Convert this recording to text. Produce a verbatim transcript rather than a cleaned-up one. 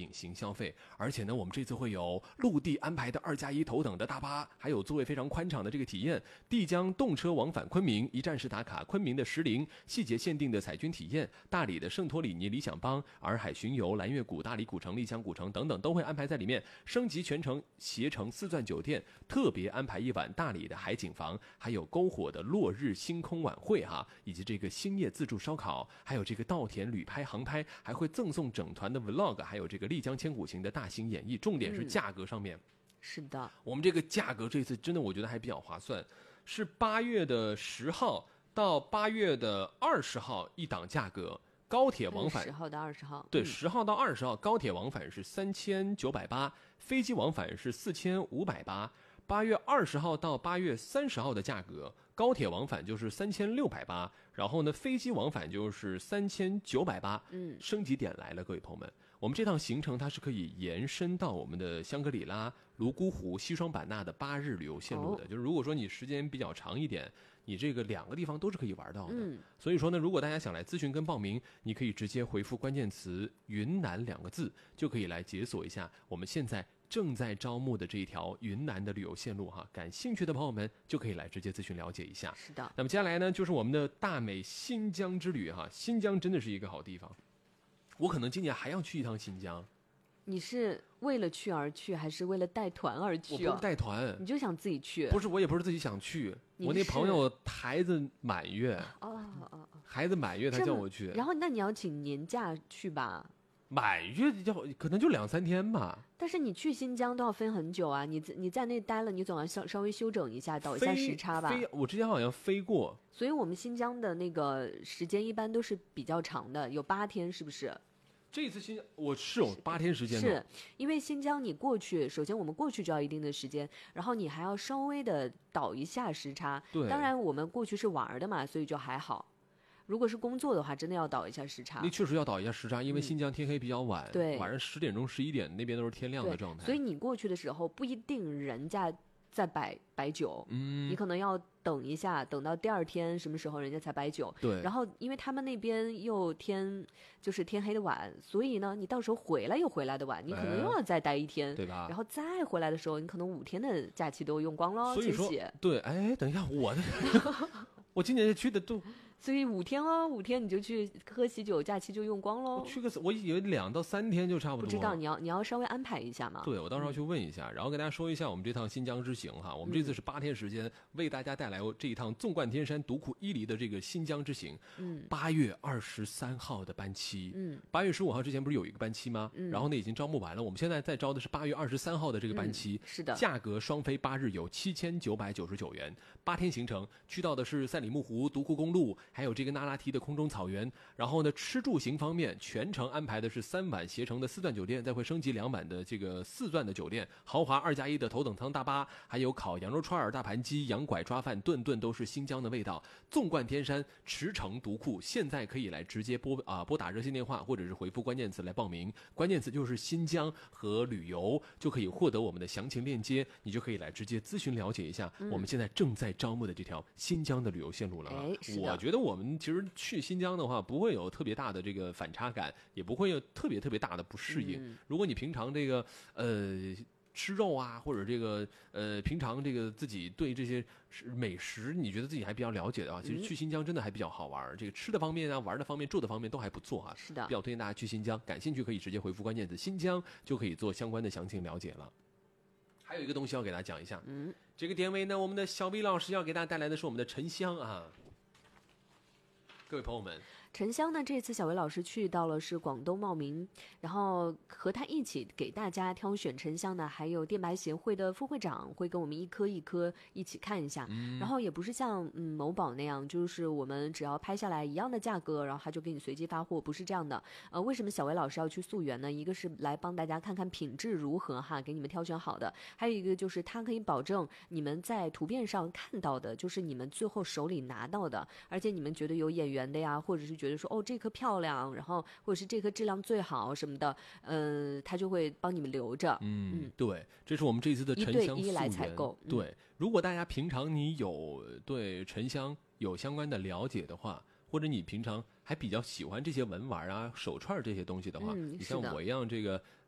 隐形消费。而且呢，我们这次会有陆地安排的二加一头等的大巴，还有座位非常宽敞的这个体验，帝江动车往返昆明，一站式打卡昆明的石林，细节限定的彩军体验，大理的圣托里尼理想邦，洱海巡游，蓝月谷、大理古城、丽江古城等等都会安排在里面。升级全程携程四钻酒店，特别安排一晚大理的海景房，还有篝火的落日星空晚会哈，以及这个星夜自助烧烤，还有这个稻田旅拍航拍，还会赠送整团的 vlog， 还有这个丽江千古情的大型演绎。重点是价格上面、嗯、 是的， 我们这个价格这次真的我觉得还比较划算，是八月的十号到八月的二十号一档价格。高铁往返十号到二十号， 对，十、嗯、号到二十号，高铁往返是三千九百八，飞机往返是四千五百八。八月二十号到八月三十号的价格，高铁往返就是三千六百八，然后呢，飞机往返就是三千九百八。 嗯， 升级点来了，各位朋友们，我们这趟行程它是可以延伸到我们的香格里拉、泸沽湖、西双版纳的八日旅游线路的。哦、就是如果说你时间比较长一点，你这个两个地方都是可以玩到的。 嗯， 所以说呢，如果大家想来咨询跟报名，你可以直接回复关键词“云南”两个字，就可以来解锁一下我们现在正在招募的这一条云南的旅游线路哈。感兴趣的朋友们就可以来直接咨询了解一下。 是的。 那么接下来呢，就是我们的大美新疆之旅哈。新疆真的是一个好地方，我可能今年还要去一趟新疆。 你是为了去而去，还是为了带团而去、啊？ 我不是带团， 你就想自己去？ 不是，我也不是自己想去。我那朋友孩子满月， 哦哦哦， 孩子满月他叫我去。 然后那你要请年假去吧？ 满月要可能就两三天吧。 但是你去新疆都要分很久啊，你你在那待了，你总要稍稍微休整一下，倒一下时差吧。 飞我之前好像飞过， 所以我们新疆的那个时间一般都是比较长的，有八天，是不是？ 这次新疆我是有八天时间的， 是因为新疆你过去，首先我们过去就要一定的时间，然后你还要稍微的倒一下时差。 对， 当然我们过去是玩的嘛，所以就还好。如果是工作的话，真的要倒一下时差。 那确实要倒一下时差，因为新疆天黑比较晚，嗯、 对， 晚上十点钟、十一点那边都是天亮的状态。 所以你过去的时候不一定人家在摆摆酒， 嗯， 你可能要等一下，等到第二天什么时候人家才摆酒。 对， 然后因为他们那边又天就是天黑的晚，所以呢，你到时候回来又回来的晚，你可能又要再待一天， 哎、对吧？ 然后再回来的时候，你可能五天的假期都用光了。 所以说，对，哎，等一下，我的，我今年去的都。 所以五天哦，五天你就去喝喜酒，假期就用光喽。 我去个，我以为两到三天就差不多。 不知道你要你要稍微安排一下嘛？ 对，我到时候要去问一下，嗯、然后跟大家说一下我们这趟新疆之行哈。我们这次是八天时间，嗯、为大家带来这一趟纵贯天山、独库伊犁的这个新疆之行。 嗯， 八月二十三号的班期。 嗯， 八月十五号之前不是有一个班期吗？ 嗯， 然后呢已经招募完了，我们现在在招的是八月二十三号的这个班期。 嗯、是的， 价格双飞八日游七千九百九十九元，八天行程，去到的是赛里木湖、独库公路，还有这个那拉提的空中草原。然后呢，吃住行方面，全程安排的是三晚携程的四钻酒店，再会升级两晚的这个四钻的酒店，豪华二加一的头等舱大巴，还有烤羊肉串、大盘鸡、羊拐抓饭，顿顿都是新疆的味道。纵贯天山，驰骋独库，现在可以来直接拨啊拨打热线电话，或者是回复关键词来报名，关键词就是新疆和旅游，就可以获得我们的详情链接，你就可以来直接咨询了解一下、嗯、我们现在正在招募的这条新疆的旅游线路了、 哎、 我觉得我们其实去新疆的话不会有特别大的这个反差感，也不会有特别特别大的不适应、嗯、如果你平常这个呃吃肉啊，或者这个呃平常这个自己对这些美食你觉得自己还比较了解的啊，其实去新疆真的还比较好玩、嗯、这个吃的方面啊，玩的方面，住的方面都还不错啊。 是的， 比较推荐大家去新疆，感兴趣可以直接回复关键词新疆，就可以做相关的详情了解了。还有一个东西要给大家讲一下， 嗯， 这个点位呢，我们的小 B 老师要给大家带来的是我们的沉香啊。各位朋友们， 沉香呢，这次小维老师去到了是广东茂名，然后和他一起给大家挑选沉香呢，还有电白协会的副会长会跟我们一颗一颗一起看一下、嗯、然后也不是像嗯某宝那样，就是我们只要拍下来一样的价格，然后他就给你随机发货，不是这样的。呃，为什么小维老师要去溯源呢？一个是来帮大家看看品质如何哈，给你们挑选好的，还有一个就是他可以保证你们在图片上看到的就是你们最后手里拿到的，而且你们觉得有眼缘的呀，或者是觉得说哦这颗漂亮，然后或者是这颗质量最好什么的，呃，他就会帮你们留着。 嗯，嗯对，这是我们这次的沉香溯源， 一对一来采购。 对、嗯，如果大家平常你有对沉香有相关的了解的话，或者你平常还比较喜欢这些文玩啊、手串这些东西的话， 嗯、 你像我一样这个。